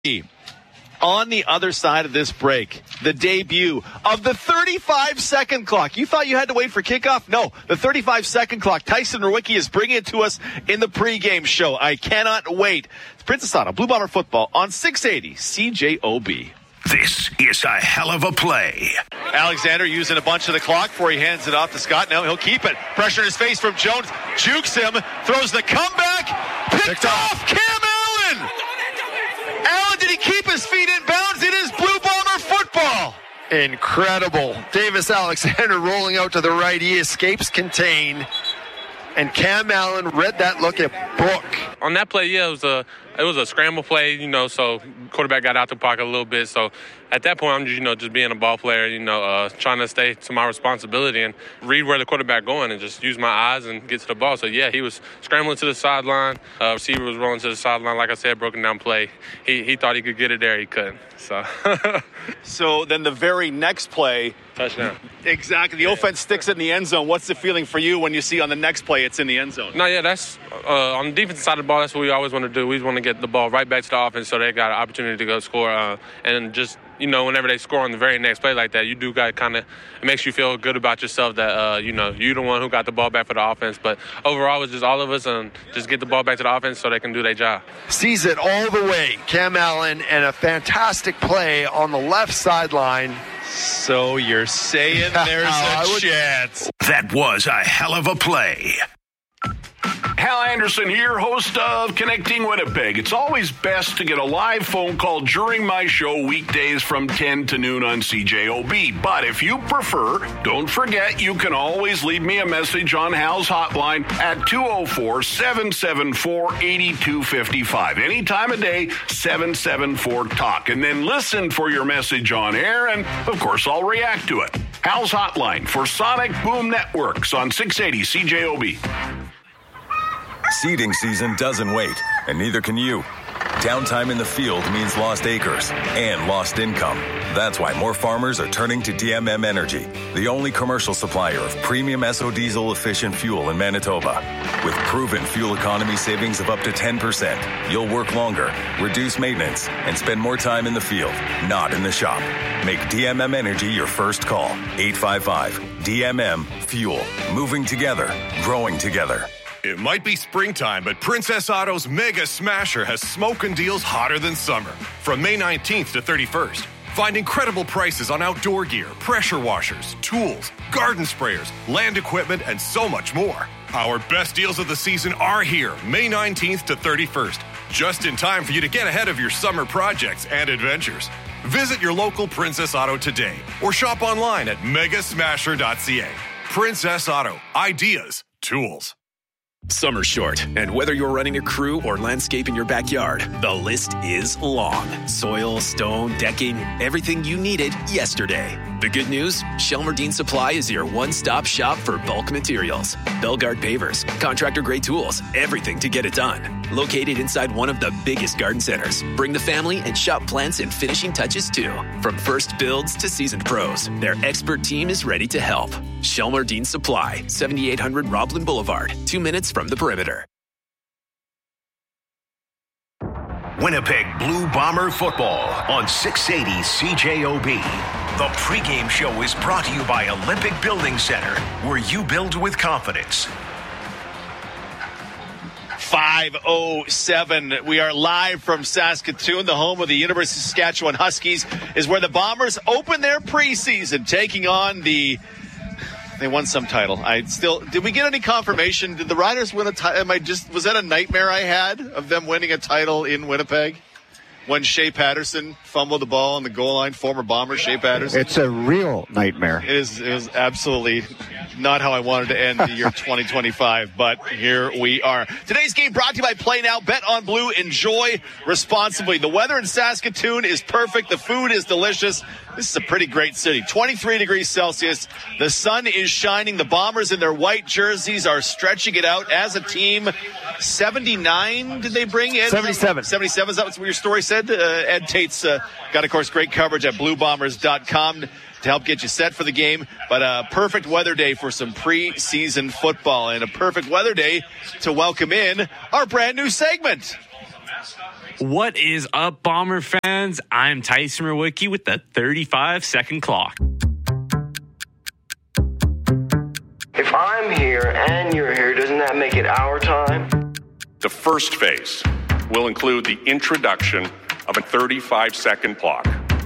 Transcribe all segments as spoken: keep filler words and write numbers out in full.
On the other side of this break, the debut of the thirty-five second clock. You thought you had to wait for kickoff? No, the thirty-five second clock. Tyson Rowicki is bringing it to us in the pregame show. I cannot wait. It's Princess Auto, Blue Bomber football on six eighty C J O B. This is a hell of a play. Alexander using a bunch of the clock before he hands it off to Scott. Now he'll keep it. Pressure in his face from Jones. Jukes him. Throws the comeback. Picked, Picked off. off. Cam Allen. Allen, did he keep his feet in bounds? It is Blue Bomber football. Incredible. Davis Alexander rolling out to the right. He escapes contain. And Cam Allen read that look at book. On that play, yeah, it was a it was a scramble play, you know, so quarterback got out the pocket a little bit. So at that point, I'm just, you know, just being a ball player, you know, uh, trying to stay to my responsibility and read where the quarterback going and just use my eyes and get to the ball. So, yeah, he was scrambling to the sideline. Uh, receiver was rolling to the sideline. Like I said, broken down play. He he thought he could get it there. He couldn't. So, so then the very next play. Touchdown. Exactly. The yeah. offense sticks in the end zone. What's the feeling for you when you see on the next play it's in the end zone? No, yeah, that's uh, on the defensive side of the ball, that's what we always want to do. We want to get the ball right back to the offense so they got an opportunity to go score. Uh, and just, you know, whenever they score on the very next play like that, you do got kind of, it makes you feel good about yourself that, uh, you know, you're the one who got the ball back for the offense. But overall, it's just all of us and just get the ball back to the offense so they can do their job. Sees it all the way, Cam Allen, and a fantastic play on the left sideline. So you're saying there's a would... chance. That was a hell of a play. Hal Anderson here, host of Connecting Winnipeg. It's always best to get a live phone call during my show weekdays from ten to noon on C J O B. But if you prefer, don't forget you can always leave me a message on Hal's hotline at two oh four, seven seven four, eight two five five. Any time of day, seven seven four talk. And then listen for your message on air, and of course I'll react to it. Hal's hotline for Sonic Boom Networks on six eighty C J O B. Seeding season doesn't wait, and neither can you. Downtime in the field means lost acres and lost income. That's why more farmers are turning to D M M Energy, the only commercial supplier of premium S O diesel efficient fuel in Manitoba. With proven fuel economy savings of up to ten percent, you'll work longer, reduce maintenance, and spend more time in the field, not in the shop. Make D M M Energy your first call. eight five five D M M Fuel. Moving together, growing together. It might be springtime, but Princess Auto's Mega Smasher has smoking deals hotter than summer. From May nineteenth to thirty-first, find incredible prices on outdoor gear, pressure washers, tools, garden sprayers, land equipment, and so much more. Our best deals of the season are here, May nineteenth to thirty-first, just in time for you to get ahead of your summer projects and adventures. Visit your local Princess Auto today or shop online at mega smasher dot c a. Princess Auto. Ideas. Tools. Summer's short, and whether you're running a crew or landscaping your backyard, the list is long. Soil, stone, decking, everything you needed yesterday. The good news? Shelmerdine Supply is your one-stop shop for bulk materials. Belgard pavers, contractor-grade tools, everything to get it done. Located inside one of the biggest garden centers. Bring the family and shop plants and finishing touches too. From first builds to seasoned pros, their expert team is ready to help. Shelmerdine Supply, seventy-eight hundred Roblin Boulevard, two minutes from the perimeter. Winnipeg Blue Bomber football on six eighty C J O B. The pregame show is brought to you by Olympic Building Center, where you build with confidence. five oh seven. We are live from Saskatoon, the home of the University of Saskatchewan Huskies, is where the Bombers open their preseason, taking on the... They won some title. I still... Did we get any confirmation? Did the Riders win a title? Am I just... Was that a nightmare I had of them winning a title in Winnipeg? When Shea Patterson fumbled the ball on the goal line, former Bomber Shea Patterson. It's a real nightmare. It is, it was absolutely not how I wanted to end the year twenty twenty-five, but here we are. Today's game brought to you by Play Now. Bet on Blue. Enjoy responsibly. The weather in Saskatoon is perfect. The food is delicious. This is a pretty great city. twenty-three degrees Celsius. The sun is shining. The Bombers in their white jerseys are stretching it out as a team. seventy-nine did they bring in? seventy-seven. seventy-seven, is that what your story said? Uh, Ed Tate's uh, got, of course, great coverage at blue bombers dot com to help get you set for the game. But a perfect weather day for some preseason football, and a perfect weather day to welcome in our brand new segment. What is up, Bomber fans? I'm Tyson Rowicki with the thirty-five second clock. If I'm here and you're here, doesn't that make it our time? The first phase will include the introduction of a thirty-five second clock.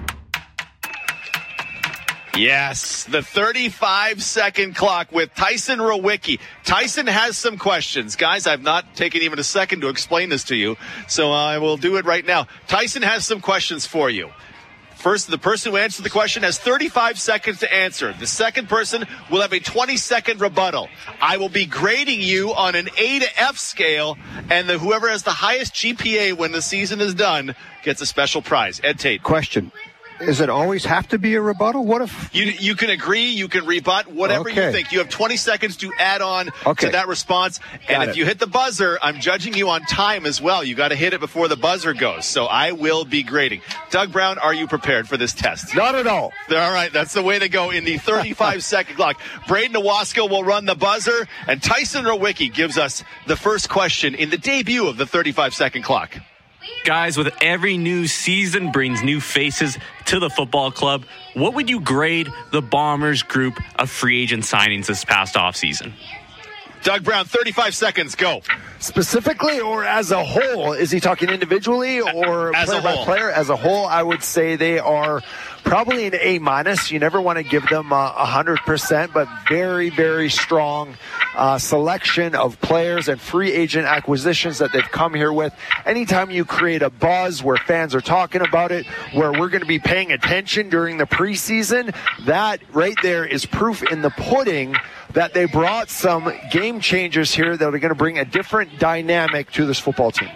Yes, the thirty-five second clock with Tyson Rowicki. Tyson has some questions. Guys, I've not taken even a second to explain this to you, so I will do it right now. Tyson has some questions for you. First, the person who answers the question has thirty-five seconds to answer. The second person will have a twenty second rebuttal. I will be grading you on an A to F scale, and the, whoever has the highest G P A when the season is done gets a special prize. Ed Tate. Question. Does it always have to be a rebuttal? What if you you can agree, you can rebut, whatever okay. you think. You have twenty seconds to add on okay. to that response. Got and it. if you hit the buzzer, I'm judging you on time as well. You got to hit it before the buzzer goes. So I will be grading. Doug Brown, are you prepared for this test? Not at all. All right, that's the way to go in the thirty-five second clock. Braden Owasco will run the buzzer, and Tyson Rowicki gives us the first question in the debut of the thirty-five second clock. Guys, with every new season brings new faces to the football club. What would you grade the Bombers group of free agent signings this past offseason? Doug Brown, thirty-five seconds, go. Specifically or as a whole? Is he talking individually or as player a by whole. player? As a whole, I would say they are probably an A minus. You never want to give them a uh, hundred percent, but very, very strong uh, selection of players and free agent acquisitions that they've come here with. Anytime you create a buzz where fans are talking about it, where we're going to be paying attention during the preseason, that right there is proof in the pudding that they brought some game changers here that are going to bring a different dynamic to this football team.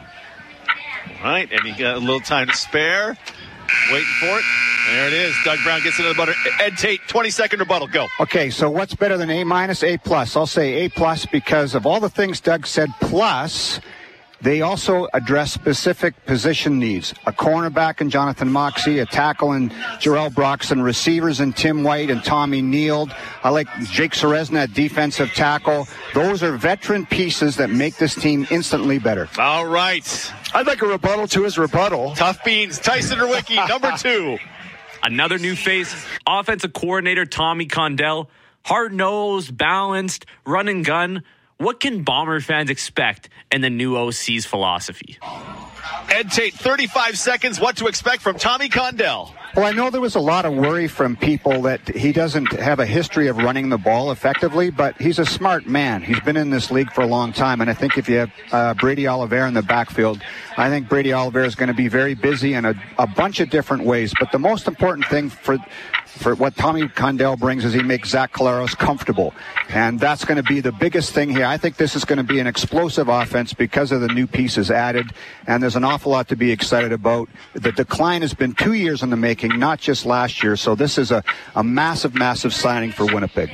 All right, and you got a little time to spare. Waiting for it. There it is. Doug Brown gets into the butter. Ed Tate, twenty second rebuttal. Go. Okay, so what's better than A minus? A plus. I'll say A plus because of all the things Doug said. Plus, they also address specific position needs. A cornerback in Jonathan Moxey, a tackle in Jarrell Broxton, receivers in Tim White and Tommy Neild. I like Jake Serezna at defensive tackle. Those are veteran pieces that make this team instantly better. All right. I'd like a rebuttal to his rebuttal. Tough beans. Tyson Rowicki, number two. Another new face, offensive coordinator Tommy Condell. Hard-nosed, balanced, run and gun. What can Bomber fans expect in the new O C's philosophy? Ed Tate, thirty-five seconds. What to expect from Tommy Condell? Well, I know there was a lot of worry from people that he doesn't have a history of running the ball effectively, but he's a smart man. He's been in this league for a long time, and I think if you have uh, Brady Oliveira in the backfield, I think Brady Oliveira is going to be very busy in a, a bunch of different ways. But the most important thing for for what Tommy Condell brings is he makes Zach Collaros comfortable, and that's going to be the biggest thing here. I think this is going to be an explosive offense because of the new pieces added, and there's an awful lot to be excited about. The decline has been two years in the making, not just last year, so this is a, a massive, massive signing for Winnipeg.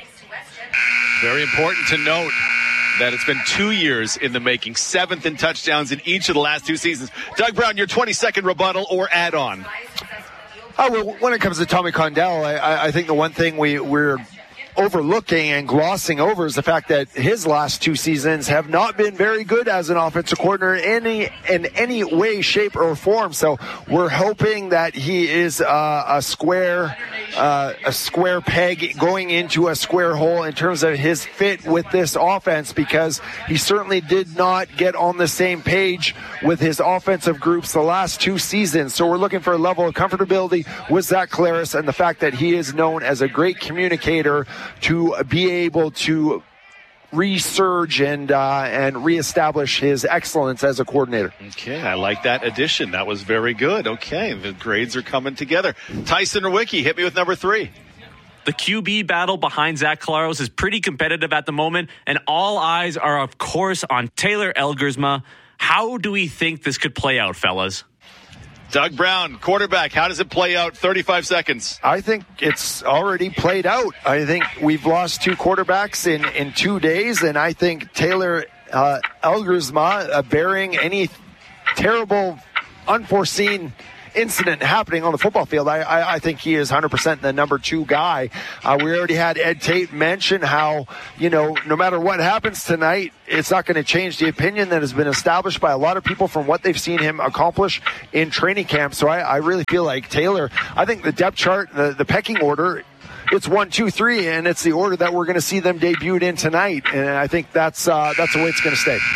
Very important to note that it's been two years in the making, seventh in touchdowns in each of the last two seasons. Doug Brown, your twenty second rebuttal or add-on? Oh, well, when it comes to Tommy Condell, I, I think the one thing we, we're overlooking and glossing over is the fact that his last two seasons have not been very good as an offensive coordinator in any, in any way, shape, or form. So we're hoping that he is uh, a square uh, a square peg going into a square hole in terms of his fit with this offense, because he certainly did not get on the same page with his offensive groups the last two seasons. So we're looking for a level of comfortability with Zach Collaros and the fact that he is known as a great communicator to be able to resurge and uh, and reestablish his excellence as a coordinator. Okay, I like that addition. That was very good. Okay, the grades are coming together. Tyson Rowicki, hit me with number three. The Q B battle behind Zach Collaros is pretty competitive at the moment, and all eyes are, of course, on Taylor Elgersma. How do we think this could play out, fellas? Doug Brown, quarterback, how does it play out? thirty-five seconds. I think it's already played out. I think we've lost two quarterbacks in, in two days, and I think Taylor uh, Elgersma, uh, bearing any terrible, unforeseen incident happening on the football field, I, I, I think he is one hundred percent the number two guy. Uh, we already had Ed Tate mention how, you know, no matter what happens tonight, it's not going to change the opinion that has been established by a lot of people from what they've seen him accomplish in training camp. So I, I really feel like Taylor, I think the depth chart, the, the pecking order, it's one, two, three, and it's the order that we're going to see them debuted in tonight. And I think that's uh, that's the way it's going to stay.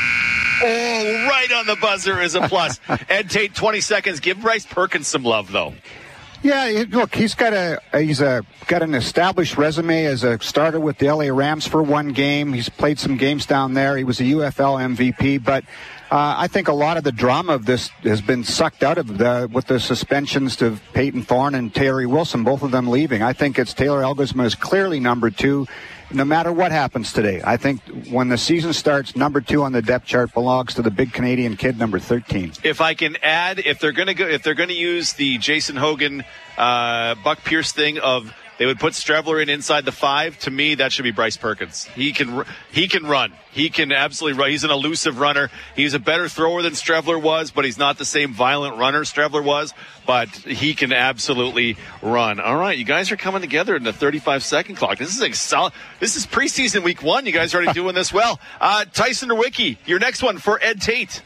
Oh, right on the buzzer is a plus. Ed Tate, twenty seconds. Give Bryce Perkins some love, though. Yeah, look, he's got a he's a got an established resume as a starter with the L A Rams for one game. He's played some games down there. He was a U F L M V P, but uh, I think a lot of the drama of this has been sucked out of the with the suspensions to Peyton Thorne and Terry Wilson, both of them leaving. I think it's Taylor Elgersma is clearly number two, no matter what happens today. I think when the season starts, number two on the depth chart belongs to the big Canadian kid, number thirteen. If I can add, if they're going to go, if they're going to use the Jason Hogan, uh, Buck Pierce thing of they would put Streveler in inside the five, to me that should be Bryce Perkins. He can he can run. He can absolutely run. He's an elusive runner. He's a better thrower than Streveler was, but he's not the same violent runner Streveler was. But he can absolutely run. All right, you guys are coming together in the thirty-five second clock. This is like solid. This is preseason week one. You guys are already doing this well. Uh, Tyson Nowicki, your next one for Ed Tate.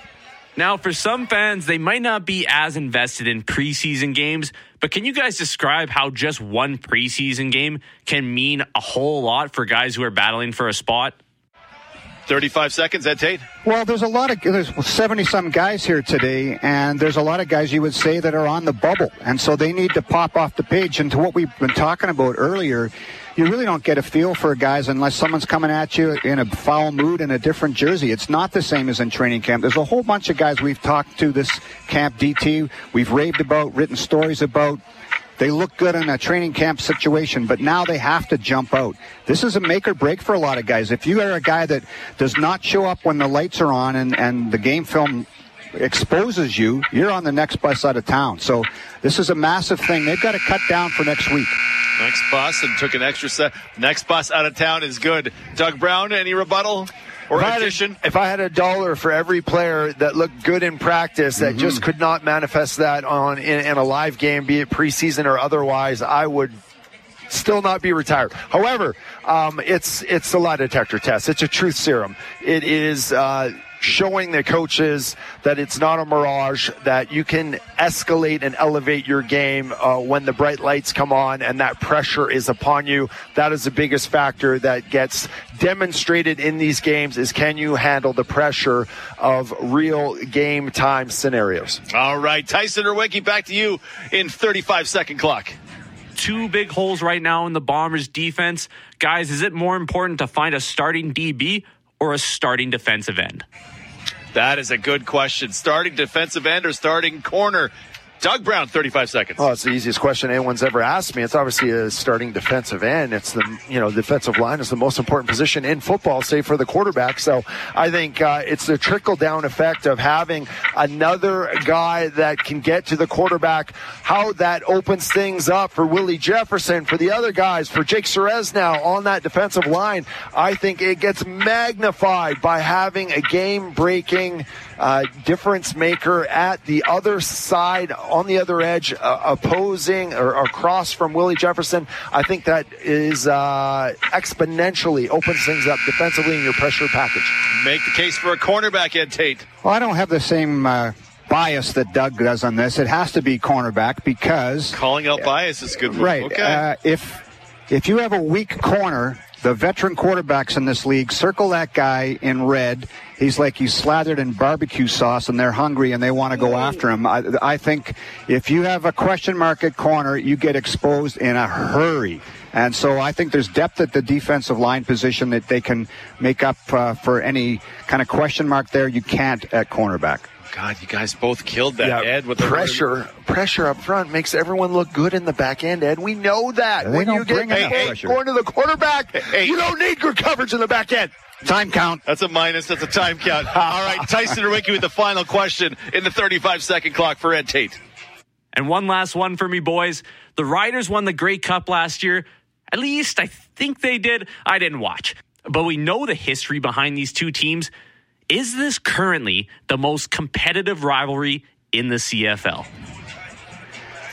Now, for some fans, they might not be as invested in preseason games, but can you guys describe how just one preseason game can mean a whole lot for guys who are battling for a spot? thirty-five seconds, Ed Tate. Well, there's a lot of, there's seventy-some guys here today, and there's a lot of guys you would say that are on the bubble, and so they need to pop off the page. And to what we've been talking about earlier, you really don't get a feel for guys unless someone's coming at you in a foul mood in a different jersey. It's not the same as in training camp. There's a whole bunch of guys we've talked to this camp, D T, we've raved about, written stories about. They look good in a training camp situation, but now they have to jump out. This is a make or break for a lot of guys. If you are a guy that does not show up when the lights are on and, and the game film exposes you, you're on the next bus out of town. So this is a massive thing. They've got to cut down for next week. Next bus and took an extra set. Next bus out of town is good. Doug Brown, any rebuttal or if addition? I had a, if I had a dollar for every player that looked good in practice that mm-hmm. just could not manifest that on in, in a live game, be it preseason or otherwise, I would still not be retired. However, um, it's it's a lie detector test. It's a truth serum. It is uh, showing the coaches that it's not a mirage, that you can escalate and elevate your game uh, when the bright lights come on and that pressure is upon you. That is the biggest factor that gets demonstrated in these games is can you handle the pressure of real game time scenarios. All right, Tyson Nowicki, back to you in thirty-five second clock. Two big holes right now in the Bombers defense. Guys, is it more important to find a starting D B or a starting defensive end? That is a good question. Starting defensive end or starting corner? Doug Brown, thirty-five seconds. Oh, it's the easiest question anyone's ever asked me. It's obviously a starting defensive end. It's the, you know, defensive line is the most important position in football, save for the quarterback. So I think uh, it's the trickle-down effect of having another guy that can get to the quarterback, how that opens things up for Willie Jefferson, for the other guys, for Jake Serez now on that defensive line. I think it gets magnified by having a game-breaking uh, difference maker at the other side, on the other edge, uh, opposing or, or across from Willie Jefferson. I think that is uh, exponentially opens things up defensively in your pressure package. Make the case for a cornerback, Ed Tate. Well, I don't have the same uh, bias that Doug does on this. It has to be cornerback because calling out bias is good. Right. Okay. Uh, if if you have a weak corner, the veteran quarterbacks in this league circle that guy in red. He's like he's slathered in barbecue sauce and they're hungry and they want to go after him. I, I think if you have a question mark at corner, you get exposed in a hurry. And so I think there's depth at the defensive line position that they can make up uh, for any kind of question mark there. You can't at cornerback. God, you guys both killed that, yeah, Ed. With pressure, the pressure up front makes everyone look good in the back end, Ed. We know that. They when don't you get bring enough hey, pressure. Going to the quarterback, hey, you don't need good coverage in the back end. Time count. That's a minus. That's a time count. All right, Tyson Nowicki with the final question in the thirty-five second clock for Ed Tate. And one last one for me, boys. The Riders won the Grey Cup last year. At least I think they did. I didn't watch. But we know the history behind these two teams. Is this currently the most competitive rivalry in the C F L?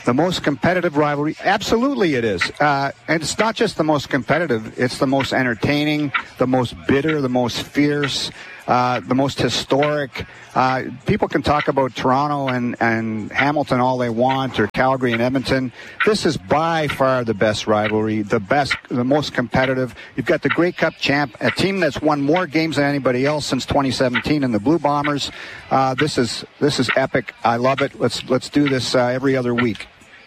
The most competitive rivalry? Absolutely it is. Uh, and it's not just the most competitive, it's the most entertaining, the most bitter, the most fierce, uh, the most historic. Uh, people can talk about Toronto and, and Hamilton all they want, or Calgary and Edmonton. This is by far the best rivalry, the best, the most competitive. You've got the Grey Cup champ, a team that's won more games than anybody else since twenty seventeen, and the Blue Bombers. Uh, this is this is epic. I love it. Let's let's do this uh, every other week.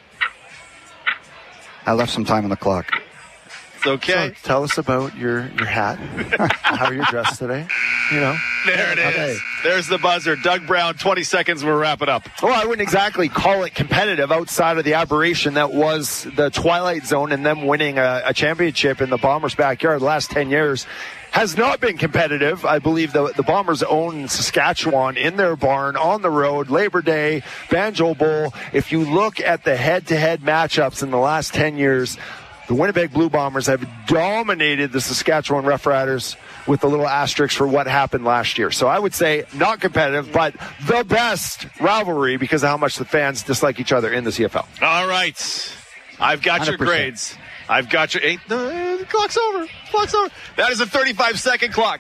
I left some time on the clock. It's okay. So tell us about your, your hat. How are you dressed today? You know. There it is. Okay. There's the buzzer. Doug Brown, twenty seconds. We'll wrap it up. Well, I wouldn't exactly call it competitive outside of the aberration that was the Twilight Zone and them winning a, a championship in the Bombers' backyard the last ten years. Has not been competitive. I believe the, the Bombers own Saskatchewan in their barn, on the road, Labor Day, Banjo Bowl. If you look at the head-to-head matchups in the last ten years, the Winnipeg Blue Bombers have dominated the Saskatchewan Roughriders with a little asterisk for what happened last year. So I would say not competitive, but the best rivalry because of how much the fans dislike each other in the C F L. All right. I've got one hundred percent. Your grades. I've got your eight. The, the clock's over. Clock's over. That is a thirty-five second clock.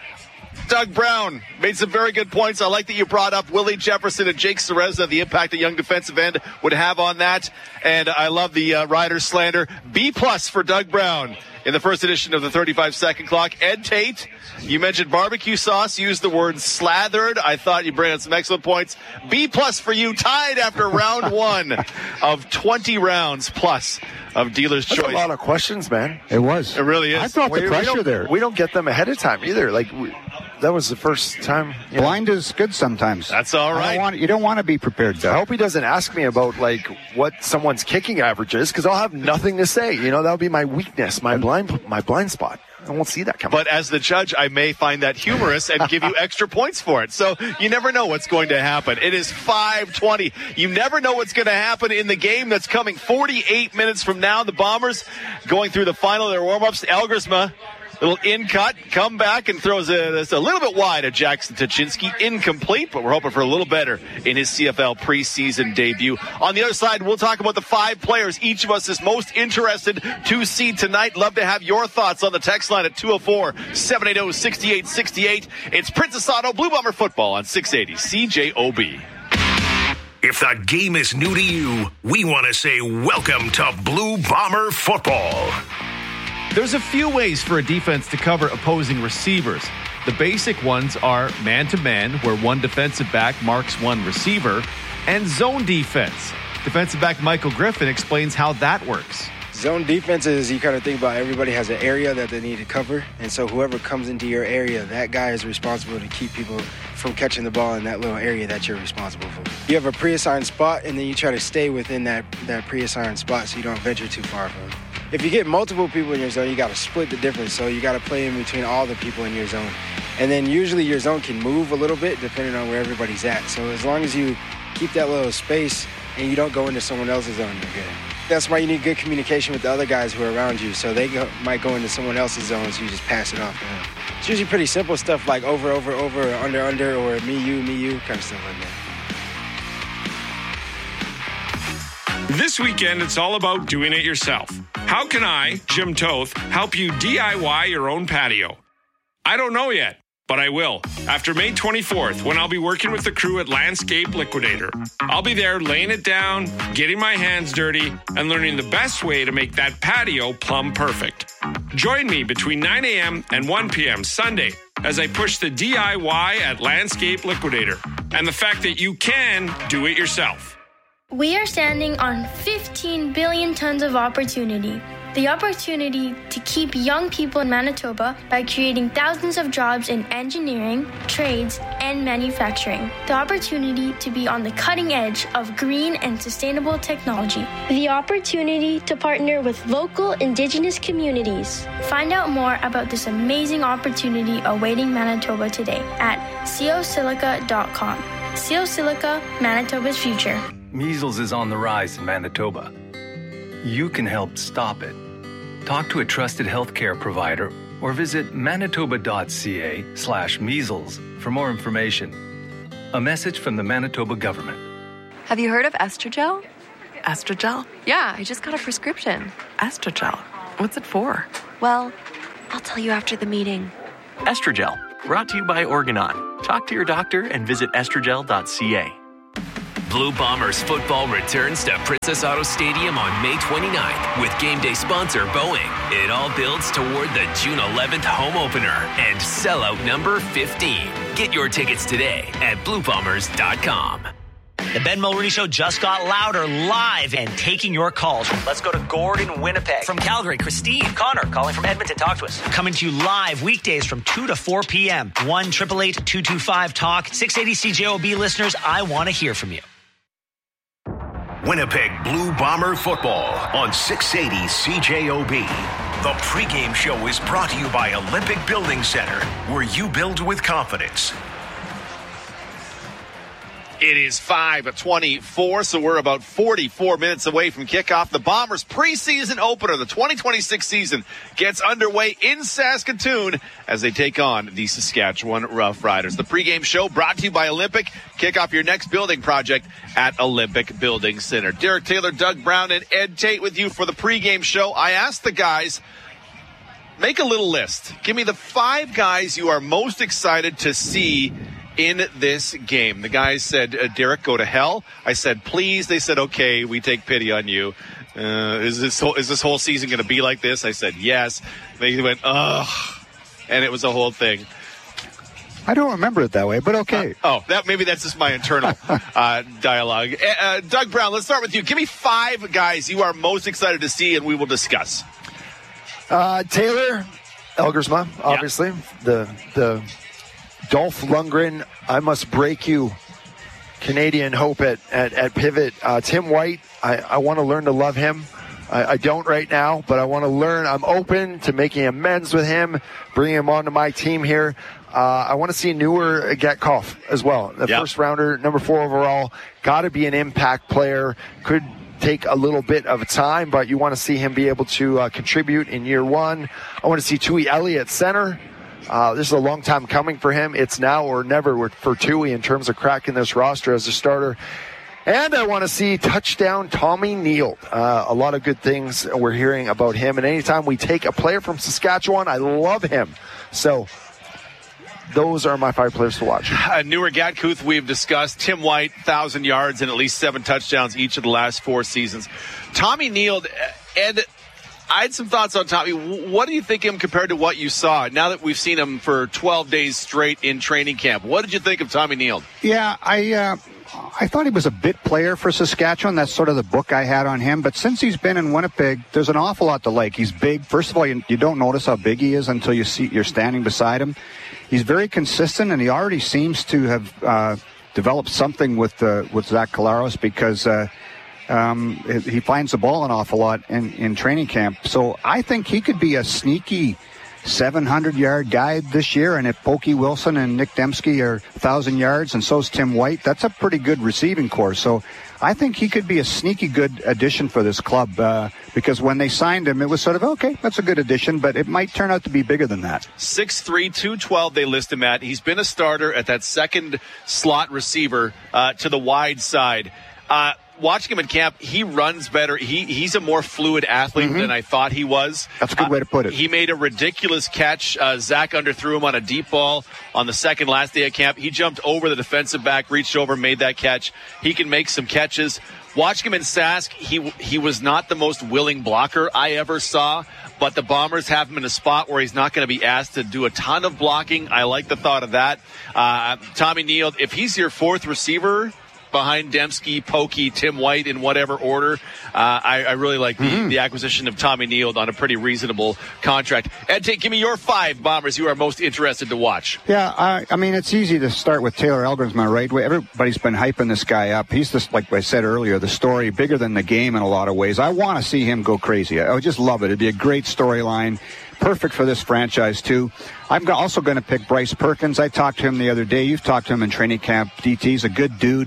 Doug Brown made some very good points. I like that you brought up Willie Jefferson and Jake Cereza, the impact a young defensive end would have on that. And I love the uh, Riders slander. B plus for Doug Brown in the first edition of the thirty-five second clock. Ed Tate, you mentioned barbecue sauce, used the word slathered. I thought you brought out some excellent points. B plus for you, tied after round one of twenty rounds plus of Dealer's That's Choice. A lot of questions, man. It was. It really is. I thought the we, pressure we there. We don't get them ahead of time either. Like we, that was the first time. Blind know. Is good sometimes. That's all right. I don't want, you don't want to be prepared, Doug. I hope he doesn't ask me about like what someone's kicking average is, because I'll have nothing to say. You know, that'll be my weakness, my blind, my blind spot. I won't see that coming. But as the judge, I may find that humorous and give you extra points for it. So you never know what's going to happen. It is five twenty. You never know what's going to happen in the game that's coming forty-eight minutes from now. The Bombers going through the final of their warm-ups. Elgersma, little in-cut, come back and throws a, a little bit wide at Jackson Tuchinski. Incomplete, but we're hoping for a little better in his C F L preseason debut. On the other side, we'll talk about the five players each of us is most interested to see tonight. Love to have your thoughts on the text line at two oh four, seven eight oh, six eight six eight. It's Princess Auto Blue Bomber Football on six eighty C J O B. If the game is new to you, we want to say welcome to Blue Bomber Football. There's a few ways for a defense to cover opposing receivers. The basic ones are man-to-man, where one defensive back marks one receiver, and zone defense. Defensive back Michael Griffin explains how that works. Zone defense is, you kind of think about everybody has an area that they need to cover, and so whoever comes into your area, that guy is responsible to keep people from catching the ball in that little area that you're responsible for. You have a pre-assigned spot, and then you try to stay within that, that pre-assigned spot so you don't venture too far from it. If you get multiple people in your zone, you got to split the difference. So you got to play in between all the people in your zone. And then usually your zone can move a little bit depending on where everybody's at. So as long as you keep that little space and you don't go into someone else's zone, you're good. That's why you need good communication with the other guys who are around you. So they go, might go into someone else's zone, so you just pass it off to them. It's usually pretty simple stuff like over, over, over, or under, under, or me, you, me, you, kind of stuff like that. This weekend, it's all about doing it yourself. How can I, Jim Toth, help you D I Y your own patio? I don't know yet, but I will. After May twenty-fourth, when I'll be working with the crew at Landscape Liquidator. I'll be there laying it down, getting my hands dirty, and learning the best way to make that patio plumb perfect. Join me between nine a.m. and one p.m. Sunday as I push the D I Y at Landscape Liquidator and the fact that you can do it yourself. We are standing on fifteen billion tons of opportunity. The opportunity to keep young people in Manitoba by creating thousands of jobs in engineering, trades, and manufacturing. The opportunity to be on the cutting edge of green and sustainable technology. The opportunity to partner with local Indigenous communities. Find out more about this amazing opportunity awaiting Manitoba today at ceosilica dot com. Ceosilica, Manitoba's future. Measles is on the rise in Manitoba. You can help stop it. Talk to a trusted healthcare provider or visit manitoba.ca slash measles for more information. A message from the Manitoba government. Have you heard of Estrogel? Estrogel? Yeah, I just got a prescription. Estrogel? What's it for? Well, I'll tell you after the meeting. Estrogel, brought to you by Organon. Talk to your doctor and visit estrogel dot c a. Blue Bombers football returns to Princess Auto Stadium on May twenty-ninth with game day sponsor Boeing. It all builds toward the June eleventh home opener and sellout number fifteen. Get your tickets today at blue bombers dot com. The Ben Mulroney Show just got louder, live, and taking your calls. Let's go to Gordon, Winnipeg. From Calgary, Christine. Connor, calling from Edmonton. Talk to us. Coming to you live weekdays from two to four p.m. one eight eight eight, two two five, talk. six eighty C J O B listeners, I want to hear from you. Winnipeg Blue Bomber football on six eighty C J O B. The pregame show is brought to you by Olympic Building Center, where you build with confidence. It is five twenty-four, so we're about forty-four minutes away from kickoff. The Bombers' preseason opener, the twenty twenty-six season, gets underway in Saskatoon as they take on the Saskatchewan Roughriders. The pregame show brought to you by Olympic. Kick off your next building project at Olympic Building Center. Derek Taylor, Doug Brown, and Ed Tate with you for the pregame show. I asked the guys, make a little list. Give me the five guys you are most excited to see in this game. The guys said, uh, Derek, go to hell. I said, please. They said, okay, we take pity on you. Uh, is this whole, is this whole season going to be like this? I said, yes. They went, ugh. And it was a whole thing. I don't remember it that way, but okay. Uh, oh, that maybe that's just my internal uh, dialogue. Uh, Doug Brown, let's start with you. Give me five guys you are most excited to see, and we will discuss. Uh, Taylor Elgersma, obviously. Yeah. The the Dolph Lundgren, I must break you, Canadian hope at, at, at pivot. Uh, Tim White, I, I want to learn to love him. I, I don't right now, but I want to learn. I'm open to making amends with him, bringing him onto my team here. Uh, I want to see Newer Gatkoff as well. The yep. first rounder, number four overall, got to be an impact player. Could take a little bit of time, but you want to see him be able to uh, contribute in year one. I want to see Tui Elliott center. Uh, this is a long time coming for him. It's now or never for Tui in terms of cracking this roster as a starter. And I want to see touchdown Tommy Neal. Uh, a lot of good things we're hearing about him. And anytime we take a player from Saskatchewan, I love him. So those are my five players to watch. Uh, Newer Gatkuth, we've discussed. Tim White, one thousand yards and at least seven touchdowns each of the last four seasons. Tommy Neal, Ed, I had some thoughts on Tommy. What do you think of him compared to what you saw now that we've seen him for twelve days straight in training camp? What did you think of Tommy Neal? Yeah, I uh, I thought he was a bit player for Saskatchewan. That's sort of the book I had on him. But since he's been in Winnipeg, there's an awful lot to like. He's big. First of all, you, you don't notice how big he is until you see you're standing beside him. He's very consistent, and he already seems to have uh, developed something with uh, with Zach Collaros because uh, um, he finds the ball an awful lot in, in training camp. So I think he could be a sneaky seven hundred yard guy this year. And if Pokey Wilson and Nick Dembski are one thousand yards, and so's Tim White, that's a pretty good receiving corps. So I think he could be a sneaky good addition for this club uh, because when they signed him, it was sort of, okay, that's a good addition, but it might turn out to be bigger than that. six three, two twelve they list him at. He's been a starter at that second slot receiver uh, to the wide side. Uh, watching him in camp, he runs better. He He's a more fluid athlete mm-hmm. than I thought he was. That's a good uh, way to put it. He made a ridiculous catch. Uh, Zach underthrew him on a deep ball on the second last day of camp. He jumped over the defensive back, reached over, made that catch. He can make some catches. Watching him in Sask, he he was not the most willing blocker I ever saw, but the Bombers have him in a spot where he's not going to be asked to do a ton of blocking. I like the thought of that. Uh, Tommy Neal, if he's your fourth receiver behind Dembski, Pokey, Tim White in whatever order, uh, I, I really like the, mm-hmm. the acquisition of Tommy Neal on a pretty reasonable contract. Ed, take, give me your five Bombers you are most interested to watch. Yeah, I, I mean, it's easy to start with Taylor Elgersma, right? Everybody's been hyping this guy up. He's just, like I said earlier, the story bigger than the game in a lot of ways. I want to see him go crazy. I would just love it. It'd be a great storyline. Perfect for this franchise, too. I'm also going to pick Bryce Perkins. I talked to him the other day. You've talked to him in training camp. D T's a good dude.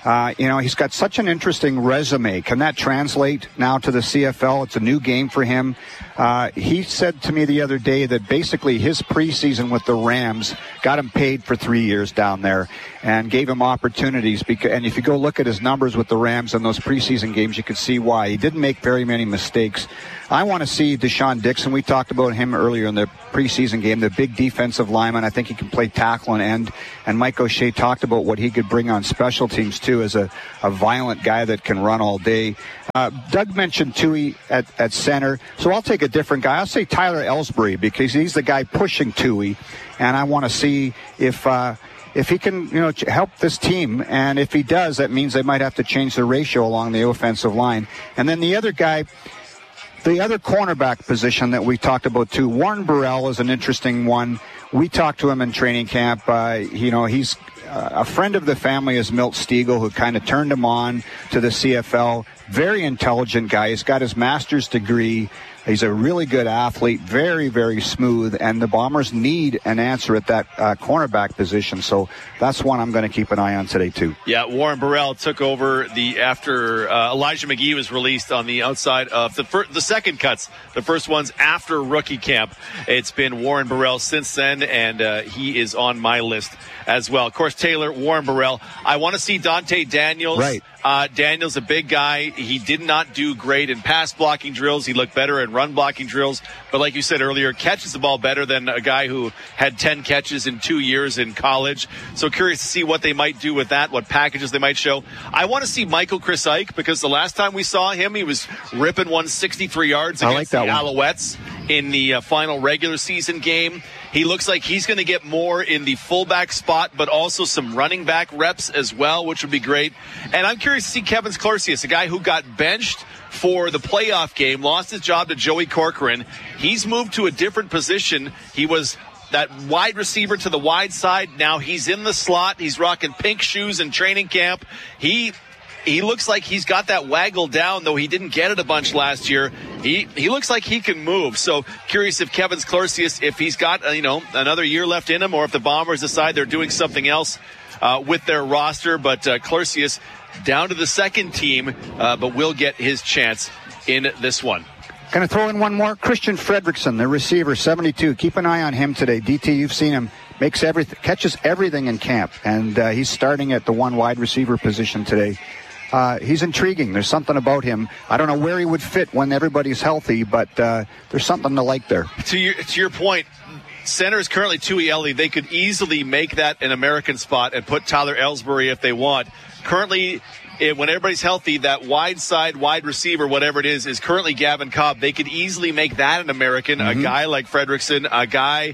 Uh, you know, he's got such an interesting resume. Can that translate now to the C F L? It's a new game for him. Uh, he said to me the other day that basically his preseason with the Rams got him paid for three years down there and gave him opportunities. Because, and if you go look at his numbers with the Rams in those preseason games, you can see why. He didn't make very many mistakes. I want to see Deshaun Dixon. We talked about him earlier in the preseason game, the big defensive lineman. I think he can play tackle and end. And Mike O'Shea talked about what he could bring on special teams, too, as a, a violent guy that can run all day. Uh, Doug mentioned Tui at, at center, so I'll take a different guy. I'll say Tyler Ellsbury because he's the guy pushing Tui, and I want to see if uh, if he can, you know, help this team. And if he does, that means they might have to change the ratio along the offensive line. And then the other guy, the other cornerback position that we talked about too, Warren Burrell is an interesting one. We talked to him in training camp. Uh, you know, he's uh, a friend of the family is Milt Stegall, who kind of turned him on to the C F L. Very intelligent guy. He's got his master's degree. He's a really good athlete, very, very smooth, and the Bombers need an answer at that uh, cornerback position. So that's one I'm going to keep an eye on today, too. Yeah, Warren Burrell took over the after uh, Elijah McGee was released on the outside of the fir- the second cuts, the first ones after rookie camp. It's been Warren Burrell since then, and uh, he is on my list as well. Of course, Taylor, Warren Burrell. I want to see Dante Daniels. Right. Uh, Daniels, a big guy. He did not do great in pass blocking drills. He looked better in run blocking drills. But like you said earlier, catches the ball better than a guy who had ten catches in two years in college. So curious to see what they might do with that, what packages they might show. I want to see Michael Chris Ike because the last time we saw him, he was ripping one sixty-three yards against like the one. Alouettes in the uh, final regular season game. He looks like he's going to get more in the fullback spot, but also some running back reps as well, which would be great. And I'm curious to see Kevin Clorcius, a guy who got benched for the playoff game, lost his job to Joey Corcoran. He's moved to a different position. He was that wide receiver to the wide side. Now he's in the slot. He's rocking pink shoes in training camp. He... He looks like he's got that waggle down, though he didn't get it a bunch last year. He he looks like he can move. So curious if Kevin Clorcius, if he's got, uh, you know, another year left in him, or if the Bombers decide they're doing something else uh, with their roster. But uh, Clorcius down to the second team, uh, but will get his chance in this one. Going to throw in one more. Christian Fredrickson, the receiver, seventy-two. Keep an eye on him today. D T, you've seen him. Makes everything, catches everything in camp. And uh, he's starting at the one wide receiver position today. Uh, he's intriguing. There's something about him. I don't know where he would fit when everybody's healthy, but uh, there's something to like there. To your, to your point, center is currently Tui Eli. They could easily make that an American spot and put Tyler Ellsbury if they want. Currently, it, when everybody's healthy, that wide side, wide receiver, whatever it is, is currently Gavin Cobb. They could easily make that an American. Mm-hmm. A guy like Fredrickson, a guy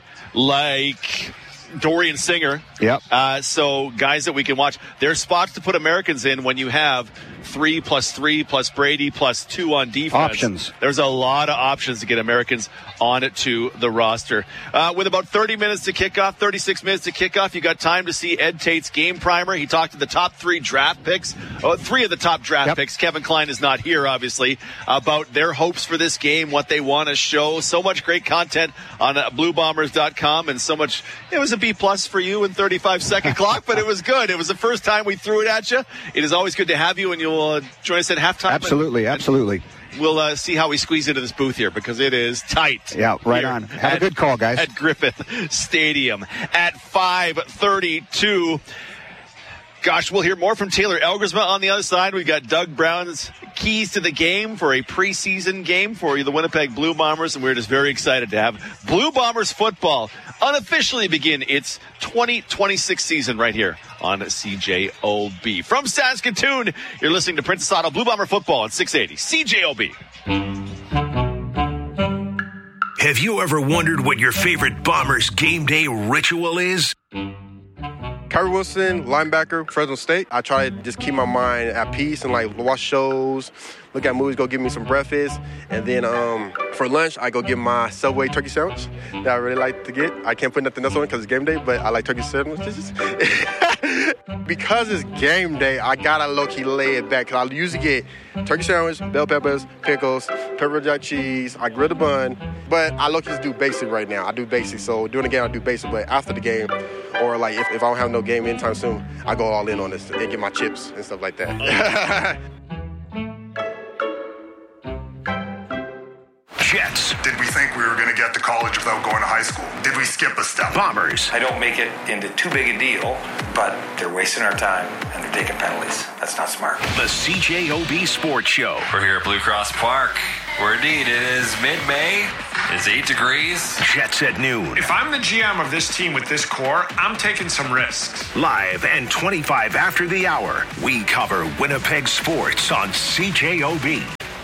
like Dorian Singer. Yep. Uh, so guys that we can watch. There's spots to put Americans in when you have three plus three plus Brady plus two on defense. Options. There's a lot of options to get Americans on it to the roster. Uh, with about thirty minutes to kick off, thirty-six minutes to kick off, you got time to see Ed Tate's game primer. He talked to the top three draft picks, oh, three of the top draft yep. picks. Kevin Klein is not here, obviously, about their hopes for this game, what they want to show. So much great content on uh, blue bombers dot com, and so much. It was a B plus for you in thirty-five second clock, but it was good. It was the first time we threw it at you. It is always good to have you, and you'll uh, join us at halftime. Absolutely, and, absolutely. We'll uh, see how we squeeze into this booth here because it is tight. Yeah, right on. Have at, a good call, guys. At Griffith Stadium at five thirty-two. Gosh, we'll hear more from Taylor Elgersma on the other side. We've got Doug Brown's keys to the game for a preseason game for the Winnipeg Blue Bombers, and we're just very excited to have Blue Bombers football unofficially begin its twenty twenty-six season right here on C J O B. From Saskatoon, you're listening to Princess Auto Blue Bomber football on six eighty C J O B. Have you ever wondered what your favorite Bombers game day ritual is? Kyrie Wilson, linebacker, Fresno State. I try to just keep my mind at peace and like watch shows, look at movies, go get me some breakfast. And then um, for lunch, I go get my Subway turkey sandwich that I really like to get. I can't put nothing else on it because it's game day, but I like turkey sandwiches. Because it's game day, I gotta low-key lay it back because I usually get turkey sandwich, bell peppers, pickles, pepper jack cheese. I grill the bun, but I low-key just do basic right now. I do basic, so during the game I do basic, but after the game, or like if, if I don't have no game anytime soon, I go all in on this and get my chips and stuff like that. Jets. Did we think we were going to get to college without going to high school? Did we skip a step? Bombers. I don't make it into too big a deal, but they're wasting our time and they're taking penalties. That's not smart. The C J O B Sports Show. We're here at Blue Cross Park, where indeed it is mid-May. It's eight degrees. Jets at noon. If I'm the G M of this team with this core, I'm taking some risks. Live and twenty-five after the hour, we cover Winnipeg sports on C J O B.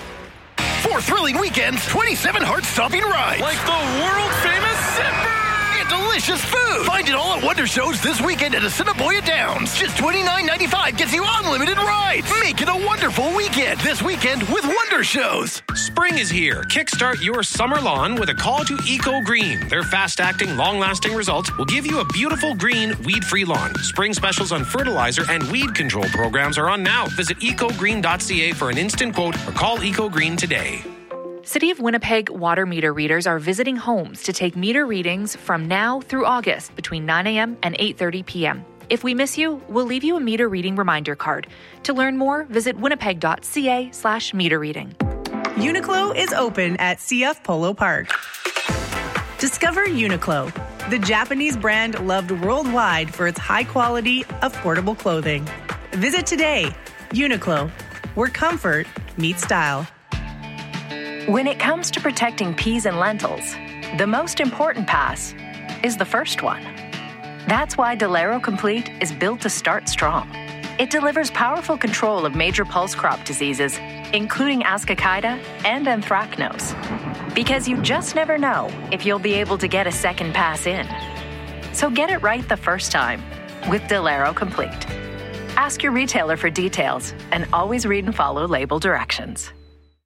Four thrilling weekends, twenty-seven heart-stopping rides. Like the world-famous Zipper! And delicious food. Find it all at Wonder Shows this weekend at Assiniboia Downs. Just twenty-nine ninety-five gets you unlimited rides. Make it a wonderful weekend this weekend with Wonder Shows. Spring is here. Kickstart your summer lawn with a call to Eco Green. Their fast-acting, long-lasting results will give you a beautiful green, weed-free lawn. Spring specials on fertilizer and weed control programs are on now. Visit eco green dot c a for an instant quote or call Eco Green today. City of Winnipeg water meter readers are visiting homes to take meter readings from now through August between nine a.m. and eight thirty p.m. If we miss you, we'll leave you a meter reading reminder card. To learn more, visit winnipeg dot c a slash meter reading. Uniqlo is open at C F Polo Park. Discover Uniqlo, the Japanese brand loved worldwide for its high-quality, affordable clothing. Visit today. Uniqlo, where comfort meets style. When it comes to protecting peas and lentils, the most important pass is the first one. That's why Delero Complete is built to start strong. It delivers powerful control of major pulse crop diseases, including Ascochyta and Anthracnose. Because you just never know if you'll be able to get a second pass in. So get it right the first time with Delero Complete. Ask your retailer for details and always read and follow label directions.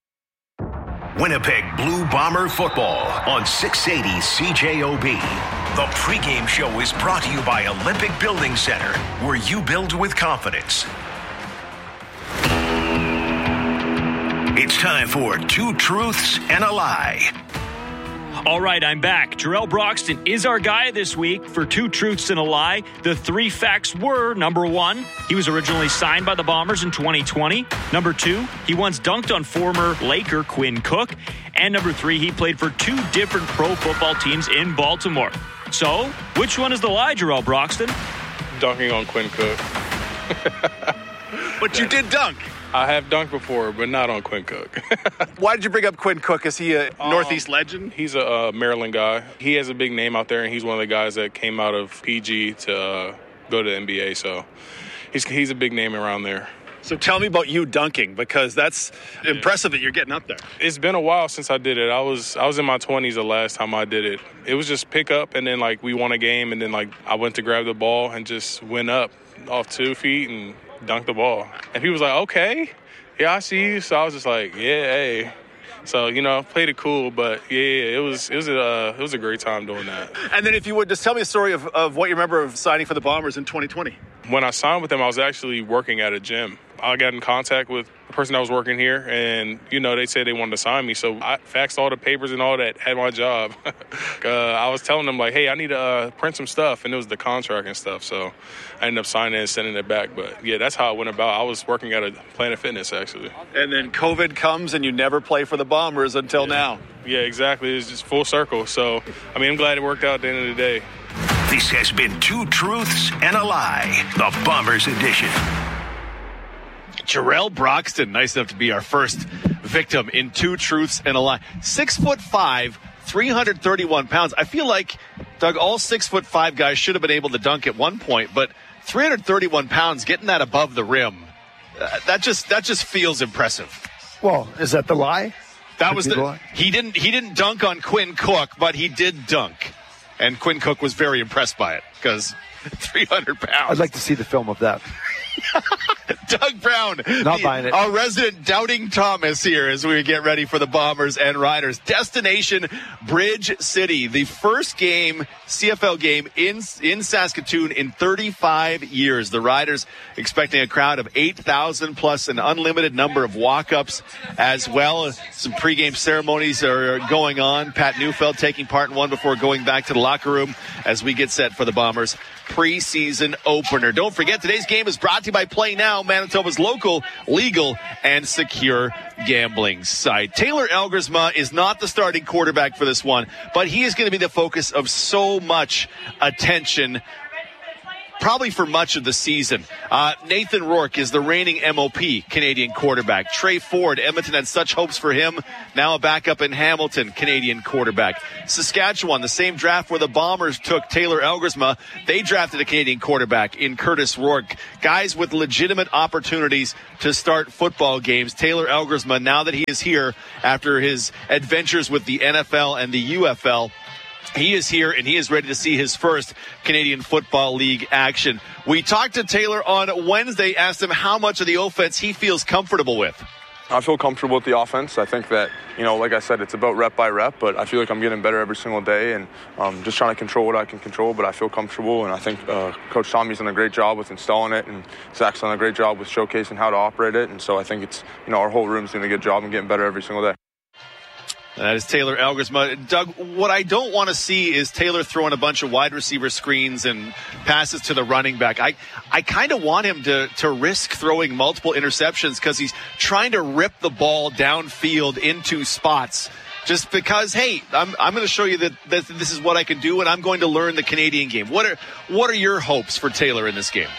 Winnipeg Blue Bomber football on six eighty C J O B. The pregame show is brought to you by Olympic Building Center, where you build with confidence. It's time for Two Truths and a Lie. All right, I'm back. Jarrell Broxton is our guy this week for Two Truths and a Lie. The three facts were, number one, he was originally signed by the Bombers in twenty twenty. Number two, he once dunked on former Laker Quinn Cook. And number three, he played for two different pro football teams in Baltimore. So, which one is the lie, Jarrell Broxton? Dunking on Quinn Cook. But you did dunk. I have dunked before, but not on Quinn Cook. Why did you bring up Quinn Cook? Is he a um, Northeast legend? He's a uh, Maryland guy. He has a big name out there, and he's one of the guys that came out of P G to uh, go to the N B A. So he's he's a big name around there. So tell me about you dunking, because that's yeah. impressive that you're getting up there. It's been a while since I did it. I was I was in my twenties the last time I did it. It was just pick up, and then like we won a game, and then like I went to grab the ball and just went up off two feet and dunked the ball. And he was like, okay. Yeah, I see you. So I was just like, yeah, hey. So, you know, played it cool, but yeah, it was it was a uh, it was a great time doing that. And then if you would just tell me a story of, of what you remember of signing for the Bombers in twenty twenty. When I signed with them, I was actually working at a gym. I got in contact with the person that was working here, and, you know, they said they wanted to sign me. So I faxed all the papers and all that at my job. uh, I was telling them, like, hey, I need to uh, print some stuff, and it was the contract and stuff. So I ended up signing and sending it back. But, yeah, that's how it went about. I was working at a Planet Fitness, actually. And then COVID comes, and you never play for the Bombers until yeah. now. Yeah, exactly. It's just full circle. So, I mean, I'm glad it worked out at the end of the day. This has been Two Truths and a Lie, the Bombers edition. Jarrell Broxton, nice enough to be our first victim in Two Truths and a Lie. Six foot five, three hundred thirty-one pounds. I feel like, Doug, all six foot five guys should have been able to dunk at one point, but three hundred thirty-one pounds, getting that above the rim, uh, that just that just feels impressive. Well, is that the lie? That Could was the, the lie? he didn't he didn't dunk on Quinn Cook, but he did dunk, and Quinn Cook was very impressed by it because three hundred pounds. I'd like to see the film of that. Doug Brown, Not the, buying it. our resident doubting Thomas here as we get ready for the Bombers and Riders. Destination Bridge City, the first game, C F L game in in Saskatoon in thirty-five years. The Riders expecting a crowd of eight thousand plus an unlimited number of walk-ups as well. Some pregame ceremonies are going on. Pat Neufeld taking part in one before going back to the locker room as we get set for the Bombers preseason opener. Don't forget, today's game is brought to you by Play Now, Manitoba's local, legal, and secure gambling site. Taylor Elgersma is not the starting quarterback for this one, but he is going to be the focus of so much attention probably for much of the season. Uh, Nathan Rourke is the reigning M O P Canadian quarterback. Trey Ford, Edmonton had such hopes for him. Now a backup in Hamilton, Canadian quarterback. Saskatchewan, the same draft where the Bombers took Taylor Elgersma, they drafted a Canadian quarterback in Curtis Rourke. Guys with legitimate opportunities to start football games. Taylor Elgersma, now that he is here after his adventures with the N F L and the U F L, he is here, and he is ready to see his first Canadian Football League action. We talked to Taylor on Wednesday, asked him how much of the offense he feels comfortable with. I feel comfortable with the offense. I think that, you know, like I said, it's about rep by rep, but I feel like I'm getting better every single day and um, just trying to control what I can control, but I feel comfortable, and I think uh, Coach Tommy's done a great job with installing it, and Zach's done a great job with showcasing how to operate it, and so I think it's, you know, our whole room's doing a good job and getting better every single day. That is Taylor Elgersma. Doug, what I don't want to see is Taylor throwing a bunch of wide receiver screens and passes to the running back. I, I kind of want him to, to risk throwing multiple interceptions because he's trying to rip the ball downfield into spots. Just because, hey, I'm I'm going to show you that, that this is what I can do, and I'm going to learn the Canadian game. What are what are your hopes for Taylor in this game?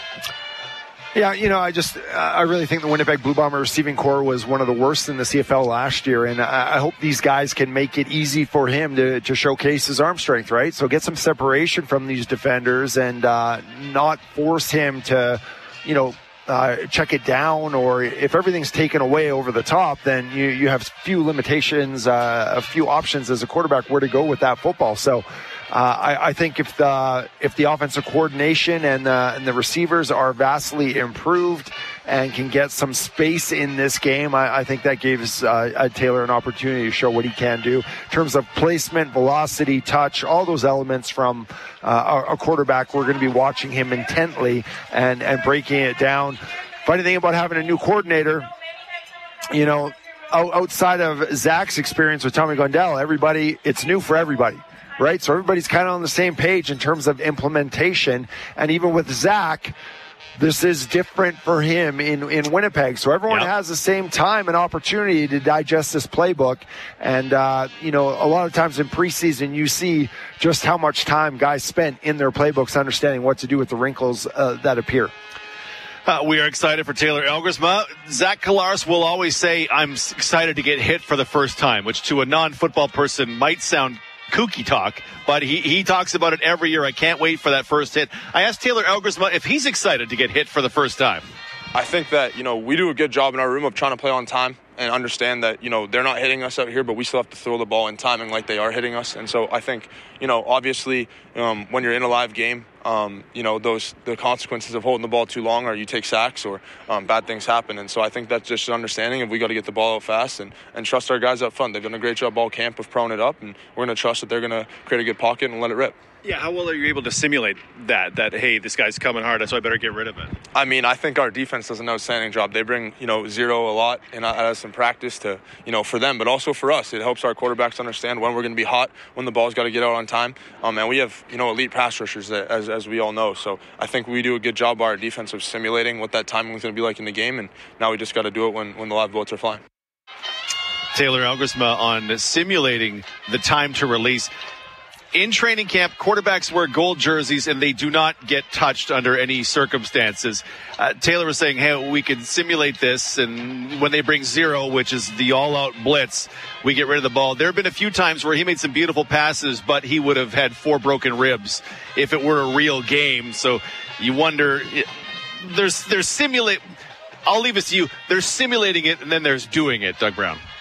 Yeah, you know, I just, uh, I really think the Winnipeg Blue Bomber receiving core was one of the worst in the C F L last year, and I, I hope these guys can make it easy for him to, to showcase his arm strength, right? So get some separation from these defenders and uh, not force him to, you know, uh, check it down, or if everything's taken away over the top, then you, you have few limitations, uh, a few options as a quarterback where to go with that football. So, Uh, I, I think if the if the offensive coordination and the, and the receivers are vastly improved and can get some space in this game, I, I think that gives uh, Taylor an opportunity to show what he can do in terms of placement, velocity, touch, all those elements from uh, a, a quarterback. We're going to be watching him intently and, and breaking it down. Funny thing about having a new coordinator, you know, outside of Zach's experience with Tommy Gondel, everybody, it's new for everybody. Right, so everybody's kind of on the same page in terms of implementation. And even with Zach, this is different for him in, in Winnipeg. So everyone yep. has the same time and opportunity to digest this playbook. And, uh, you know, a lot of times in preseason, you see just how much time guys spent in their playbooks understanding what to do with the wrinkles uh, that appear. Uh, we are excited for Taylor Elgersma. Zach Collaros will always say, I'm excited to get hit for the first time, which to a non-football person might sound kooky talk, but he, he talks about it every year. I can't wait for that first hit. I asked Taylor Elgersma if he's excited to get hit for the first time. I think that, you know, we do a good job in our room of trying to play on time and understand that, you know, they're not hitting us out here, but we still have to throw the ball in timing like they are hitting us. And so I think, you know, obviously um, when you're in a live game, um, you know, those the consequences of holding the ball too long, or you take sacks, or um, bad things happen. And so I think that's just an understanding of we got to get the ball out fast and, and trust our guys up front. They've done a great job all camp of throwing it up, and we're going to trust that they're going to create a good pocket and let it rip. Yeah, how well are you able to simulate that, that, hey, this guy's coming hard, so I better get rid of it? I mean, I think our defense does an outstanding job. They bring, you know, zero a lot and us in practice to, you know, for them, but also for us. It helps our quarterbacks understand when we're going to be hot, when the ball's got to get out on time. Um, and we have, you know, elite pass rushers, that, as as we all know. So I think we do a good job by our defense of simulating what that timing is going to be like in the game, and now we just got to do it when, when the live bullets are flying. Taylor Elgersma on simulating the time to release. In training camp, quarterbacks wear gold jerseys, and they do not get touched under any circumstances. Uh, Taylor was saying, hey, we can simulate this, and when they bring zero, which is the all-out blitz, we get rid of the ball. There have been a few times where he made some beautiful passes, but he would have had four broken ribs if it were a real game. So you wonder, there's, there's simulate. I'll leave it to you. There's simulating it, and then there's doing it, Doug Brown.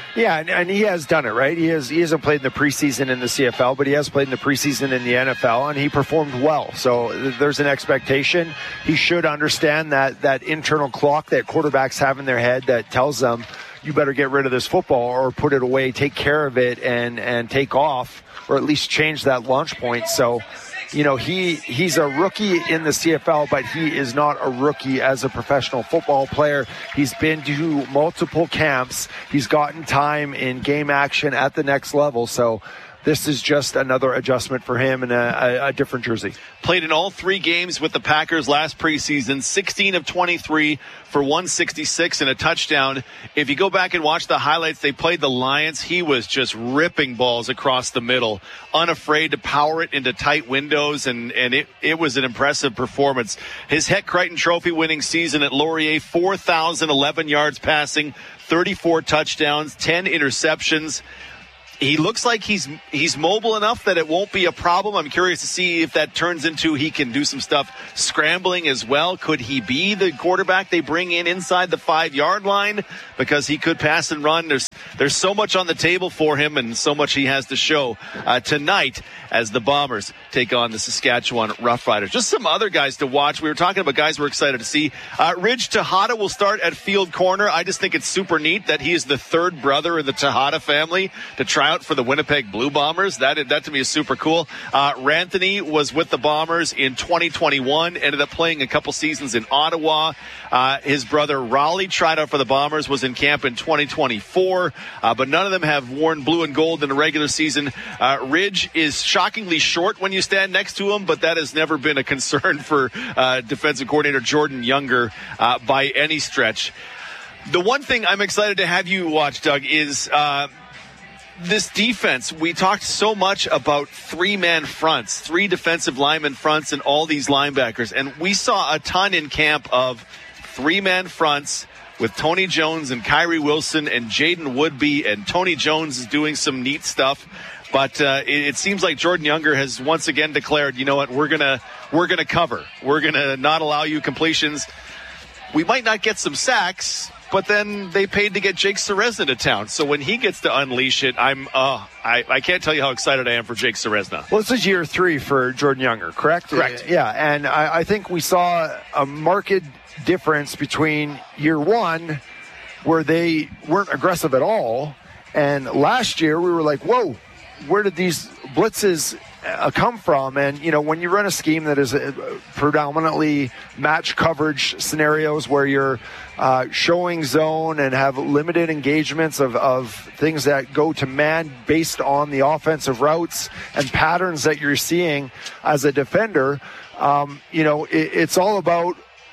Yeah, and, and he has done it, right? He has he hasn't played in the preseason in the C F L, but he has played in the preseason in the N F L, and he performed well. So th- there's an expectation. He should understand that that internal clock that quarterbacks have in their head that tells them, you better get rid of this football or put it away, take care of it, and, and take off, or at least change that launch point. So, you know, he he's a rookie in the C F L, but he is not a rookie as a professional football player. He's been to multiple camps. He's gotten time in game action at the next level. So this is just another adjustment for him and a, a, a different jersey. Played in all three games with the Packers last preseason, sixteen of twenty-three for one sixty-six and a touchdown. If you go back and watch the highlights, they played the Lions. He was just ripping balls across the middle, unafraid to power it into tight windows, and, and it, it was an impressive performance. His Heck Crichton Trophy winning season at Laurier, four thousand eleven yards passing, thirty-four touchdowns, ten interceptions. He looks like he's he's mobile enough that it won't be a problem. I'm curious to see if that turns into he can do some stuff scrambling as well. Could he be the quarterback they bring in inside the five-yard line? Because he could pass and run. There's there's so much on the table for him and so much he has to show uh, tonight as the Bombers take on the Saskatchewan Roughriders. Just some other guys to watch. We were talking about guys we're excited to see. Uh, Ridge Tejada will start at field corner. I just think it's super neat that he is the third brother in the Tejada family to try out for the Winnipeg Blue Bombers. That, that to me is super cool. Uh, Ranthony was with the Bombers in twenty twenty-one, ended up playing a couple seasons in Ottawa. Uh, his brother Raleigh tried out for the Bombers, was in camp in twenty twenty-four, uh, but none of them have worn blue and gold in the regular season. Uh, Ridge is shockingly short when you stand next to him, but that has never been a concern for uh, defensive coordinator Jordan Younger uh, by any stretch. The one thing I'm excited to have you watch, Doug, is uh, this defense. We talked so much about three-man fronts, three defensive lineman fronts, and all these linebackers. And we saw a ton in camp of three-man fronts with Tony Jones and Kyrie Wilson and Jaden Woodby. And Tony Jones is doing some neat stuff. But uh, it, it seems like Jordan Younger has once again declared, you know what, we're gonna we're gonna cover. We're gonna not allow you completions. We might not get some sacks, but then they paid to get Jake Ceresna to town. So when he gets to unleash it, I'm uh, I, I can't tell you how excited I am for Jake Ceresna. Well, this is year three for Jordan Younger, correct? Correct. Uh, yeah, and I, I think we saw a marked difference between year one, where they weren't aggressive at all, and last year we were like, whoa, where did these blitzes uh, come from? And, you know, when you run a scheme that is uh, predominantly match coverage scenarios where you're uh, showing zone and have limited engagements of, of things that go to man based on the offensive routes and patterns that you're seeing as a defender, um, you know, it, it's all about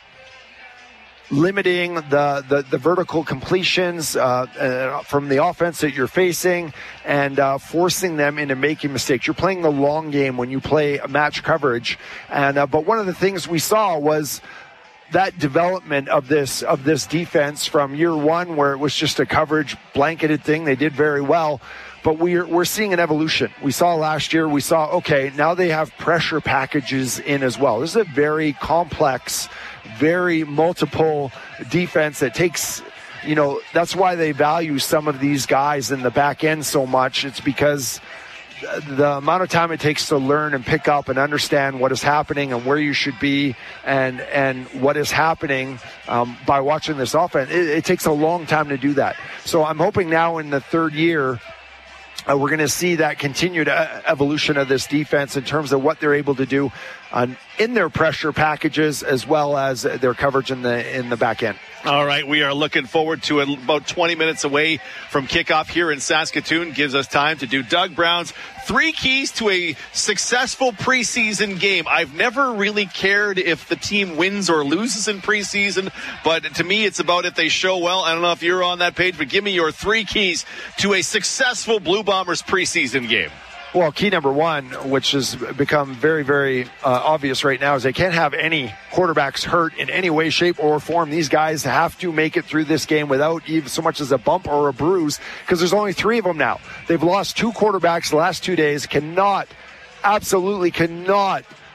limiting the, the, the vertical completions uh, uh, from the offense that you're facing and uh, forcing them into making mistakes. You're playing the long game when you play match coverage. And uh, but one of the things we saw was that development of this of this defense from year one, where it was just a coverage blanketed thing. They did very well. But we're, we're seeing an evolution. We saw last year, we saw, okay, now they have pressure packages in as well. This is a very complex, very multiple defense that takes, you know, that's why they value some of these guys in the back end so much. It's because the amount of time it takes to learn and pick up and understand what is happening and where you should be and and what is happening um, by watching this offense. It, it takes a long time to do that. So I'm hoping now in the third year, Uh, we're going to see that continued uh, evolution of this defense in terms of what they're able to do uh, in their pressure packages as well as their coverage in the in the back end. All right, we are looking forward to it. About twenty minutes away from kickoff here in Saskatoon. Gives us time to do Doug Brown's three keys to a successful preseason game. I've never really cared if the team wins or loses in preseason, but to me it's about if they show well. I don't know if you're on that page, but give me your three keys to a successful Blue Bombers preseason game. Well, key number one, which has become very, very uh, obvious right now, is they can't have any quarterbacks hurt in any way, shape, or form. These guys have to make it through this game without even so much as a bump or a bruise, because there's only three of them now. They've lost two quarterbacks the last two days, cannot, absolutely cannot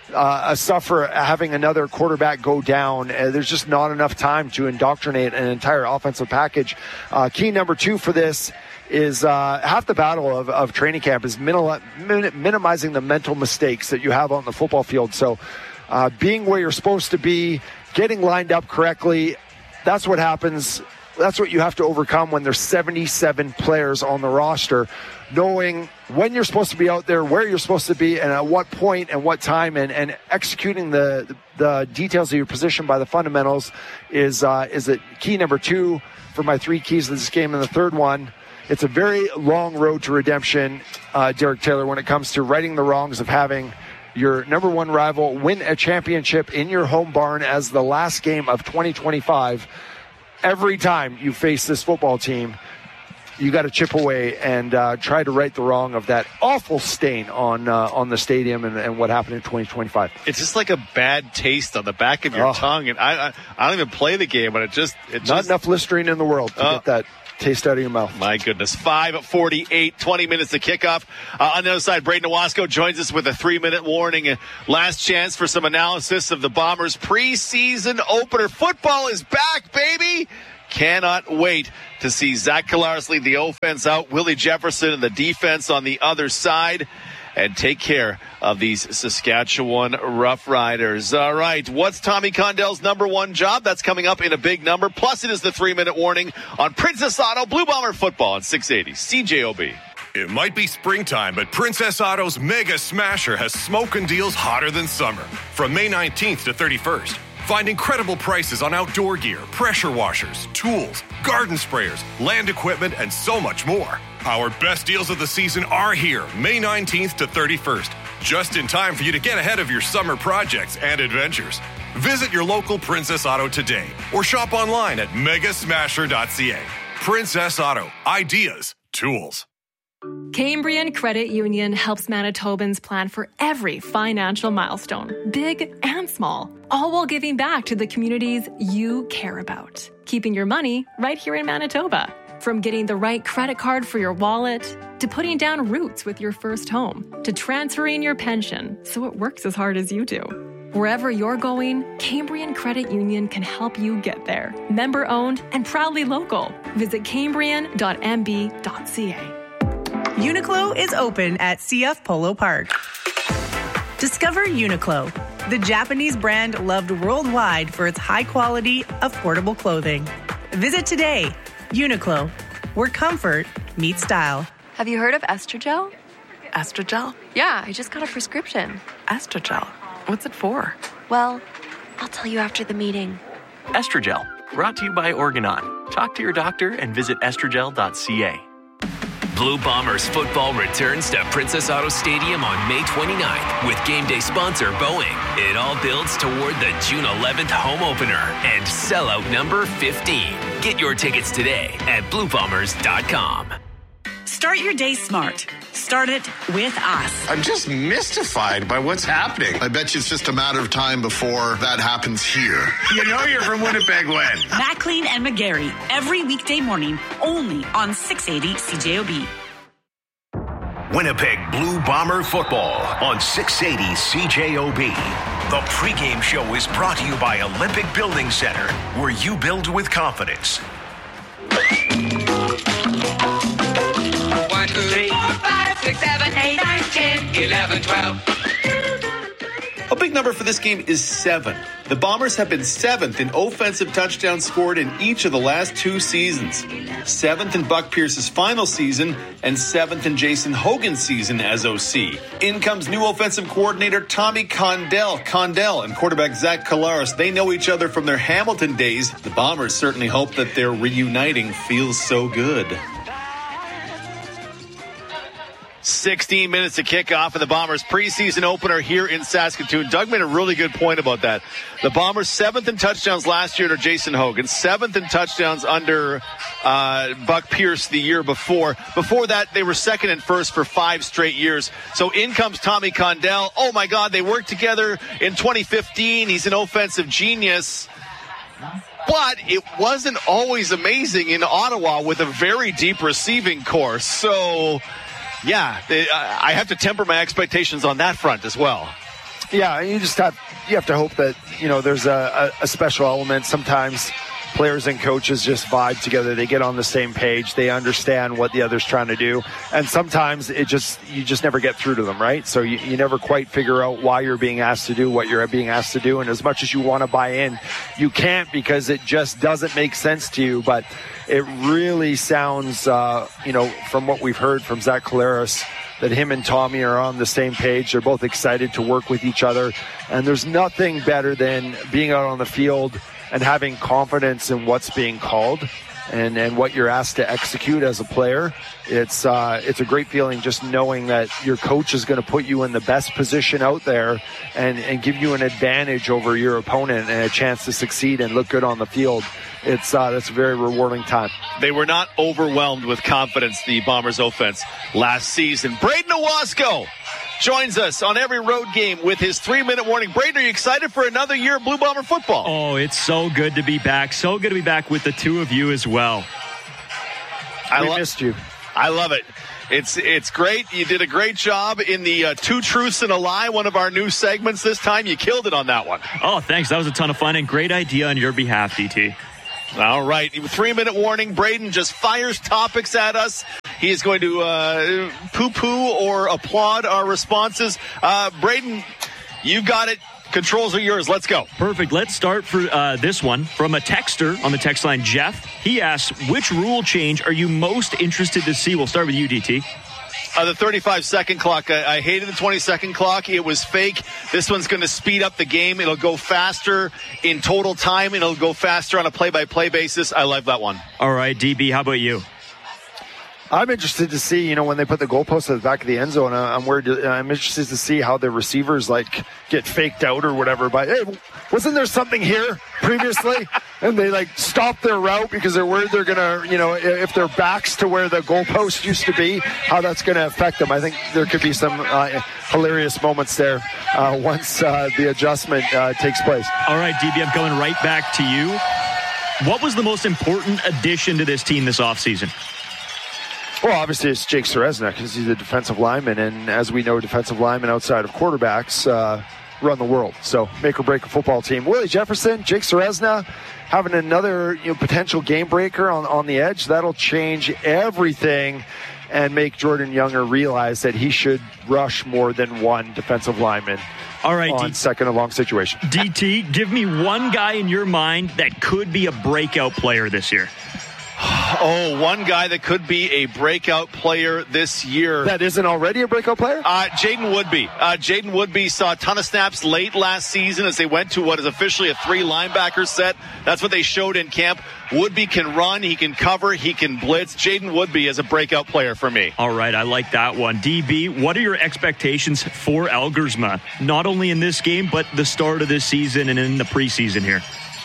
uh, suffer having another quarterback go down. Uh, there's just not enough time to indoctrinate an entire offensive package. Uh, key number two for this is uh, half the battle of, of training camp is minimal, min, minimizing the mental mistakes that you have on the football field. So uh, being where you're supposed to be, getting lined up correctly, that's what happens. That's what you have to overcome when there's seventy-seven players on the roster, knowing when you're supposed to be out there, where you're supposed to be, and at what point and what time, and, and executing the, the details of your position by the fundamentals is uh, is a key number two for my three keys of this game. And the third one, it's a very long road to redemption, uh, Derek Taylor, when it comes to righting the wrongs of having your number one rival win a championship in your home barn as the last game of twenty twenty-five. Every time you face this football team, you got to chip away and uh, try to right the wrong of that awful stain on uh, on the stadium and, and what happened in twenty twenty-five. It's just like a bad taste on the back of your oh. tongue, and I, I I don't even play the game, but it just it not just, enough Listerine in the world to uh, get that taste out of your mouth. My goodness. five forty-eight, twenty minutes to kickoff. Uh, on the other side, Braden Owasco joins us with a three-minute warning. Uh, last chance for some analysis of the Bombers' preseason opener. Football is back, baby! Cannot wait to see Zach Collaros lead the offense out, Willie Jefferson and the defense on the other side, and take care of these Saskatchewan Roughriders. All right, what's Tommy Condell's number one job? That's coming up in a big number. Plus, it is the three-minute warning on Princess Auto Blue Bomber football on six eighty C J O B. It might be springtime, but Princess Auto's Mega Smasher has smoking deals hotter than summer. From May nineteenth to thirty-first, find incredible prices on outdoor gear, pressure washers, tools, garden sprayers, land equipment, and so much more. Our best deals of the season are here, May nineteenth to thirty-first, just in time for you to get ahead of your summer projects and adventures. Visit your local Princess Auto today or shop online at mega smasher dot c a. Princess Auto. Ideas. Tools. Cambrian Credit Union helps Manitobans plan for every financial milestone, big and small, all while giving back to the communities you care about. Keeping your money right here in Manitoba. From getting the right credit card for your wallet, to putting down roots with your first home, to transferring your pension so it works as hard as you do. Wherever you're going, Cambrian Credit Union can help you get there. Member owned and proudly local. Visit cambrian dot m b dot c a. Uniqlo is open at C F Polo Park. Discover Uniqlo, the Japanese brand loved worldwide for its high-quality, affordable clothing. Visit today. Uniqlo, where comfort meets style. Have you heard of Estrogel? Estrogel? Yeah, I just got a prescription. Estrogel? What's it for? Well, I'll tell you after the meeting. Estrogel, brought to you by Organon. Talk to your doctor and visit estrogel dot c a. Blue Bombers football returns to Princess Auto Stadium on May twenty-ninth with game day sponsor Boeing. It all builds toward the June eleventh home opener and sellout number fifteen. Get your tickets today at blue bombers dot com. Start your day smart. Start it with us. I'm just mystified by what's happening. I bet you it's just a matter of time before that happens here. You know you're from Winnipeg when? Maclean and McGarry, every weekday morning, only on six eighty C J O B. Winnipeg Blue Bomber football on six eighty C J O B. The pregame show is brought to you by Olympic Building Center, where you build with confidence. One, two, three, four, five, six, seven, eight, nine, ten, eleven, twelve. A big number for this game is seven. The Bombers have been seventh in offensive touchdowns scored in each of the last two seasons. Seventh in Buck Pierce's final season and seventh in Jason Hogan's season as O C. In comes new offensive coordinator Tommy Condell. Condell and quarterback Zach Collaros, they know each other from their Hamilton days. The Bombers certainly hope that their reuniting feels so good. sixteen minutes to kick off of the Bombers' preseason opener here in Saskatoon. Doug made a really good point about that. The Bombers seventh in touchdowns last year under Jason Hogan, seventh in touchdowns under uh, Buck Pierce the year before. Before that, they were second and first for five straight years. So in comes Tommy Condell. Oh my God, they worked together in twenty fifteen. He's an offensive genius. But it wasn't always amazing in Ottawa with a very deep receiving corps. So... yeah, they, uh, I have to temper my expectations on that front as well. Yeah, you just have you have to hope that, you know, there's a, a, a special element. Sometimes players and coaches just vibe together. They get on the same page. They understand what the other's trying to do. And sometimes it just you just never get through to them, right? So you, you never quite figure out why you're being asked to do what you're being asked to do. And as much as you want to buy in, you can't because it just doesn't make sense to you. But it really sounds, uh, you know, from what we've heard from Zach Collaros, that him and Tommy are on the same page. They're both excited to work with each other. And there's nothing better than being out on the field and having confidence in what's being called and, and what you're asked to execute as a player. It's uh, it's a great feeling just knowing that your coach is going to put you in the best position out there and, and give you an advantage over your opponent and a chance to succeed and look good on the field. It's uh, that's a very rewarding time. They were not overwhelmed with confidence, the Bombers offense, last season. Braden Owasco joins us on every road game with his three-minute warning. Braden, are you excited for another year of Blue Bomber football? Oh, it's so good to be back. So good to be back with the two of you as well. I we lo- missed you. I love it. It's it's great. You did a great job in the uh, Two Truths and a Lie, one of our new segments this time. You killed it on that one. Oh, thanks. That was a ton of fun and great idea on your behalf, D T. All right. Three-minute warning. Braden just fires topics at us. He is going to uh, poo-poo or applaud our responses. Uh, Braden, you got it. Controls are yours. Let's go. Perfect. Let's start for uh, this one from a texter on the text line, Jeff. He asks, which rule change are you most interested to see? We'll start with you, D T. Uh, the thirty-five second clock. I, I hated the twenty second clock. It was fake. This one's going to speed up the game. It'll go faster in total time. It'll go faster on a play-by-play basis. I love that one. All right, D B, how about you? I'm interested to see, you know, when they put the goalpost at the back of the end zone, I'm worried, I'm interested to see how the receivers, like, get faked out or whatever. But, hey, wasn't there something here previously? And they, like, stop their route because they're worried they're going to, you know, if their back's to where the goalpost used to be, how that's going to affect them. I think there could be some uh, hilarious moments there uh, once uh, the adjustment uh, takes place. All right, D B, I'm going right back to you. What was the most important addition to this team this offseason? Well, obviously it's Jake Serezna because he's a defensive lineman, and as we know, defensive linemen outside of quarterbacks uh, run the world. So make or break a football team. Willie Jefferson, Jake Serezna, having another you know, potential game breaker on, on the edge, that'll change everything and make Jordan Younger realize that he should rush more than one defensive lineman. All right, on D- second and long situation. D T, give me one guy in your mind that could be a breakout player this year. Oh, one guy that could be a breakout player this year. That isn't already a breakout player? Uh, Jaden Woodby. Uh, Jaden Woodby saw a ton of snaps late last season as they went to what is officially a three linebacker set. That's what they showed in camp. Woodby can run, he can cover, he can blitz. Jaden Woodby is a breakout player for me. All right, I like that one. D B, what are your expectations for Elgersma? Not only in this game, but the start of this season and in the preseason here.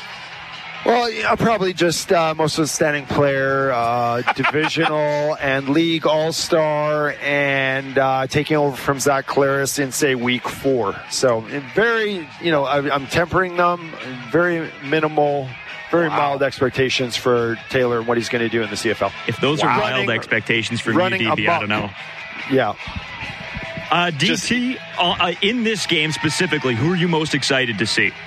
Well, yeah, probably just uh, most outstanding player, uh, divisional and league all-star, and uh, taking over from Zach Collaros in, say, week four. So very, you know, I, I'm tempering them, very minimal, very wow. mild expectations for Taylor and what he's going to do in the C F L. If those wow. are mild running, expectations for you, D B, I don't know. Yeah. Uh, D T, uh, in this game specifically, who are you most excited to see?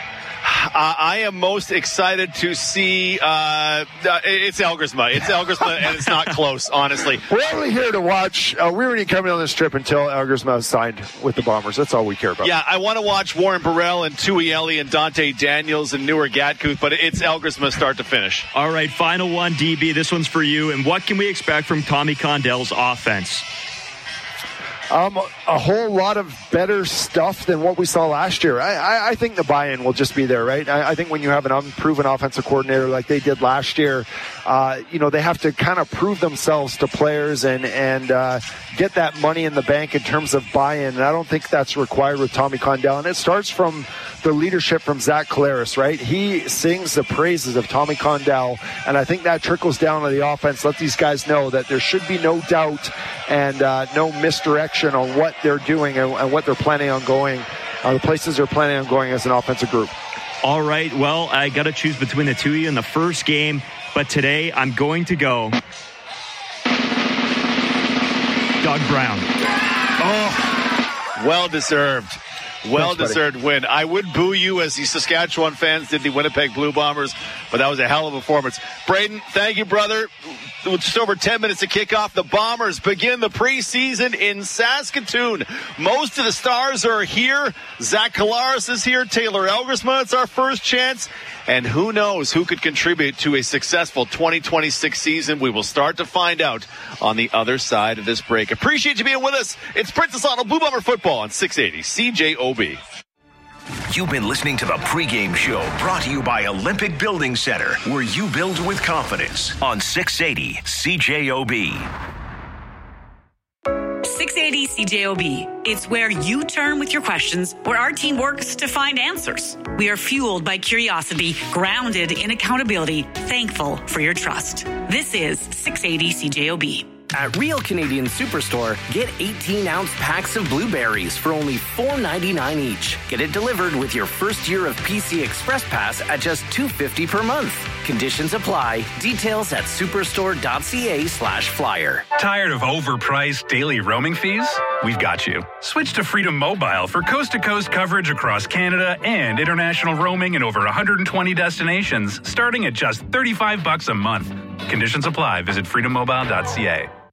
Uh, I am most excited to see. Uh, uh, it's Elgersma. It's Elgersma, and it's not close, honestly. We're only here to watch. Uh, we weren't even coming on this trip until Elgersma signed with the Bombers. That's all we care about. Yeah, I want to watch Warren Burrell and Tuieli and Dante Daniels and Newer Gatkuth, but it's Elgersma start to finish. All right, final one, D B. This one's for you. And what can we expect from Tommy Condell's offense? Um, a whole lot of better stuff than what we saw last year. I, I, I think the buy-in will just be there, right? I, I think when you have an unproven offensive coordinator like they did last year, uh, you know, they have to kind of prove themselves to players and, and uh, get that money in the bank in terms of buy-in. And I don't think that's required with Tommy Condell. And it starts from the leadership from Zach Collaros, right? He sings the praises of Tommy Condell, and I think that trickles down to the offense. Let these guys know that there should be no doubt and uh, no misdirection on what they're doing and, and what they're planning on going, uh, the places they're planning on going as an offensive group. All right, well, I got to choose between the two of you in the first game, but today I'm going to go Doug Brown. Oh, well deserved. Well-deserved win. I would boo you as the Saskatchewan fans did the Winnipeg Blue Bombers, but that was a hell of a performance. Braden, thank you, brother. With just over ten minutes to kick off, the Bombers begin the preseason in Saskatoon. Most of the stars are here. Zach Collaros is here. Taylor Elgersma, it's our first chance. And who knows who could contribute to a successful twenty twenty-six season. We will start to find out on the other side of this break. Appreciate you being with us. It's Princess Auto Blue Bomber Football on six eighty C J O B. You've been listening to the pregame show brought to you by Olympic Building Center, where you build with confidence on six eighty C J O B. six eighty C J O B. It's where you turn with your questions, where our team works to find answers. We are fueled by curiosity, grounded in accountability, thankful for your trust. This is six eighty C J O B. At Real Canadian Superstore, get eighteen-ounce packs of blueberries for only four ninety-nine each. Get it delivered with your first year of P C Express Pass at just two fifty per month. Conditions apply. Details at superstore.ca slash flyer. Tired of overpriced daily roaming fees? We've got you. Switch to Freedom Mobile for coast-to-coast coverage across Canada and international roaming in over one hundred twenty destinations, starting at just thirty-five bucks a month. Conditions apply. Visit freedom mobile dot c a.